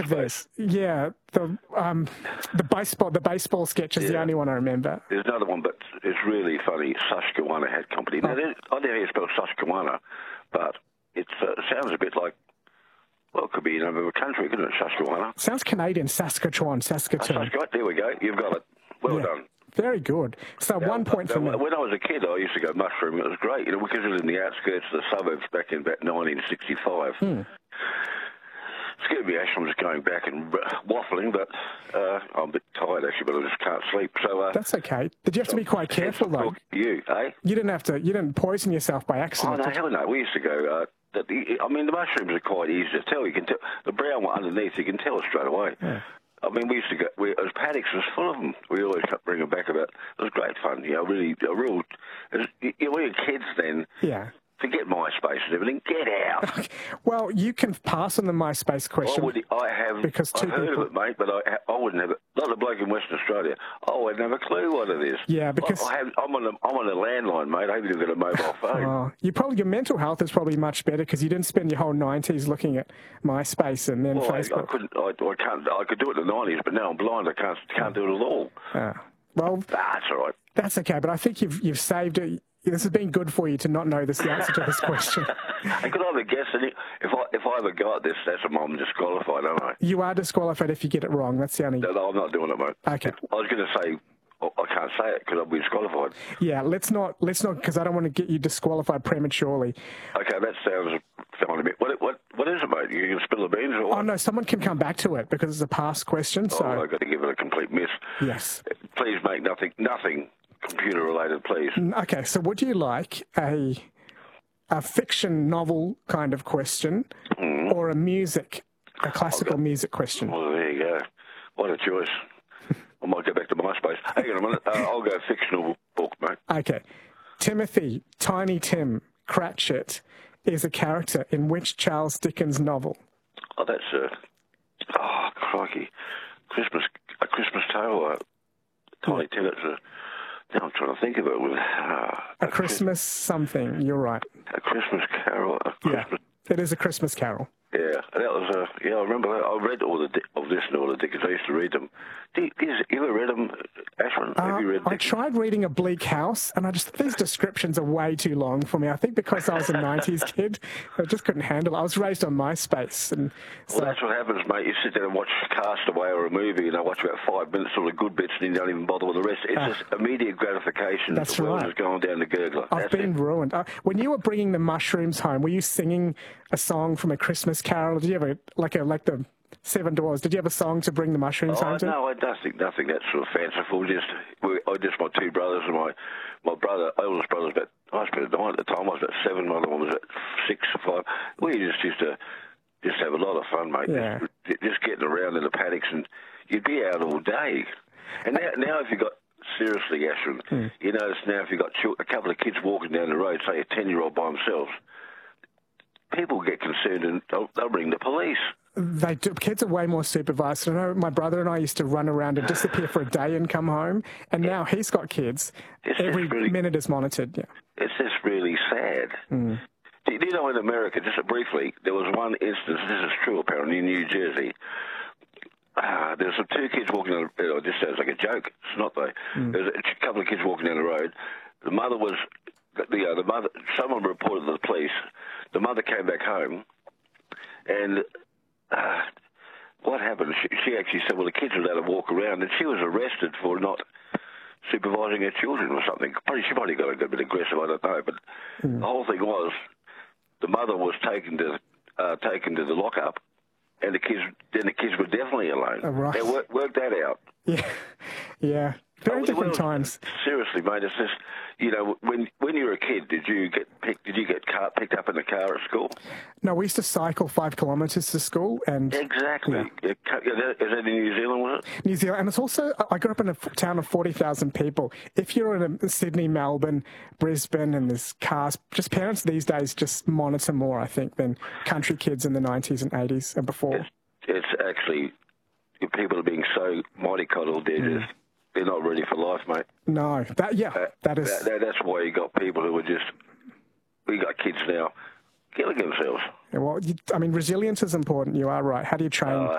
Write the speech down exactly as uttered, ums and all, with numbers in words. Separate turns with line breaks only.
this. Yeah, the um, the baseball the baseball sketch is yeah. the only one I remember.
There's another one, but it's really funny. Susquehanna had company. Now, oh. I never hear spelled Susquehanna, but it's, uh, it sounds a bit like, well, it could be another country, couldn't it, Susquehanna?
Sounds Canadian, Saskatchewan, Saskatoon.
Oh, Saskatchewan, there we go. You've got it. Well yeah. done.
Very good. So
now,
one point for me.
When I was a kid, I used to go mushroom. It was great, you know, because it was in the outskirts of the suburbs back in about nineteen sixty-five. Hmm. Excuse me, Ash, I'm just going back and waffling, but uh, I'm a bit tired, actually, but I just can't sleep. So uh,
That's okay. Did you have so, to be quite careful, though?
You, eh?
You didn't have to, you didn't poison yourself by accident.
Oh, no, hell no. We used to go, uh, that the, I mean, the mushrooms are quite easy to tell. You can tell, the brown one underneath, you can tell it straight away. Yeah. I mean, we used to go, we, as paddocks was full of them. We always kept bringing them back about, it was great fun, you know, really, a real, was, you know, we were kids then.
Yeah.
Forget MySpace and everything. Get out.
Well, you can pass on the MySpace question.
I, would, I have.
Because two
I've heard
people...
of it, mate, but I, I wouldn't have it. Not a bloke in Western Australia. I wouldn't have a clue what it is.
Yeah, because
I, I have, I'm on a, I'm on a landline, mate. I haven't even got a mobile phone.
Oh, you probably your mental health is probably much better because you didn't spend your whole nineties looking at MySpace and then
well,
Facebook.
I, I couldn't. I, I can't. I could do it in the nineties, but now I'm blind. I can't. Can't do it at all.
Uh, well,
nah, that's all right.
That's okay, but I think you've you've saved it. This has been good for you to not know this, the answer to this question.
I could either guess it. If I if I ever got this, that's a I'm disqualified, aren't I?
You are disqualified if you get it wrong. That's the only...
No, no I'm not doing it, mate.
Okay.
I was going to say, I can't say it because I'll be disqualified.
Yeah, let's not, let's not, because I don't want to get you disqualified prematurely.
Okay, that sounds fine to me. What, what, what is it, mate? You can spill the beans or what?
Oh, no, someone can come back to it because it's a past question, so...
Oh, I've got to give it a complete miss.
Yes.
Please make nothing, nothing... computer related, please.
Okay, so would you like a a fiction novel kind of question mm. or a music, a classical
go,
music question?
Well, there you go. What a choice. I might go back to MySpace. Hang on a minute. Uh, I'll go fictional book, mate.
Okay. Timothy, Tiny Tim Cratchit is a character in which Charles Dickens novel?
Oh, that's a... Oh, crikey. Christmas, a Christmas Tale. Uh, Tiny yeah. Tim, it's a... Now I'm trying to think of it. With, uh,
a, a Christmas something, you're right.
A Christmas Carol. A Christmas...
Yeah, it is a Christmas Carol.
Yeah, that was a... Uh, yeah, I remember that. I read all the of this and all the Dickens. I used to read them. Do you, do you ever read them, Ashwin?
Uh,
Have you read
I tried reading A Bleak House, and I just these descriptions are way too long for me. I think because I was a nineties kid, I just couldn't handle it. I was raised on MySpace. And so...
Well, that's what happens, mate. You sit there and watch Castaway or a movie, and I watch about five minutes, all the good bits, and you don't even bother with the rest. It's uh, just immediate gratification.
That's
the world
right.
is going down the gurgler.
I've
that's
been
it.
ruined. Uh, when you were bringing the mushrooms home, were you singing a song from A Christmas Carol? Did you have a, like a, like the Seven Dwarfs? Did you have a song to bring the mushrooms
oh,
home to?
No, I nothing, nothing that sort of fanciful. Just, we, I just my two brothers and my, my brother, oldest brother's about, I was about nine at the time, I was about seven, my other one was about six or five. We just used to just have a lot of fun, mate.
Yeah.
Just, just getting around in the paddocks, and you'd be out all day. And now, now if you've got, seriously, Ashwin, hmm. you notice now if you've got a couple of kids walking down the road, say a ten-year-old by themselves, people get concerned and they'll, they'll ring the police.
They do. Kids are way more supervised. I know my brother and I used to run around and disappear for a day and come home, and now he's got kids.
It's
Every
really,
minute is monitored. Yeah.
It's just really sad. Mm. Do you know in America, just briefly, there was one instance, this is true apparently, in New Jersey. Uh, there were some two kids walking down the road. This sounds like a joke. It's not, though. Mm. There was a couple of kids walking down the road. The mother was, the, uh, the mother, someone reported to the police. The mother came back home, and uh, what happened? She, she actually said, well, the kids were allowed to walk around, and she was arrested for not supervising her children or something. Probably, she probably got a bit aggressive, I don't know. But mm. the whole thing was, the mother was taken to uh, taken to the lockup, and the kids, then the kids were definitely alone.
Oh, right.
They worked, worked that out.
Yeah, yeah. Very
oh,
different
well,
times.
Seriously, mate, it's just, you know, when when you were a kid, did you get picked, did you get car, picked up in a car at school?
No, we used to cycle five kilometres to school, and
exactly. Yeah. Is that in New Zealand, was it?
New Zealand, and it's also, I grew up in a town of forty thousand people. If you're in Sydney, Melbourne, Brisbane, and there's cars, just parents these days just monitor more, I think, than country kids in the nineties and eighties and before.
It's, it's actually, people are being so mollycoddled, they're mm. just, they're not ready for life, mate.
No, that yeah, that, that is.
That, that, that's why you got people who are just. We got kids now killing themselves.
Yeah, well, you, I mean, resilience is important. You are right. How do you train?
Uh,